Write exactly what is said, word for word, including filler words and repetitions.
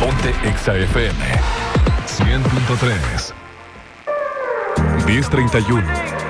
Ponte Exa F M cien punto tres. diez treinta y uno.